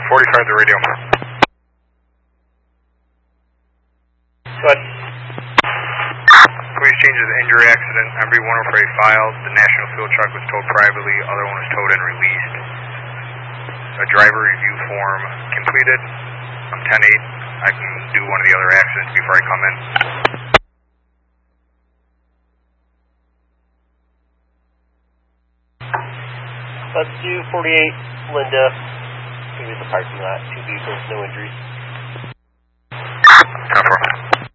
45 the radio. Good. Police changes injury accident. Every 104 filed. The national fuel truck was towed privately. Other one was towed and released. A driver review form completed. I'm 10-8. I can do one of the other accidents before I come in. Let's do 48 Linda. Maybe the parking lot. 2 vehicles, no injuries.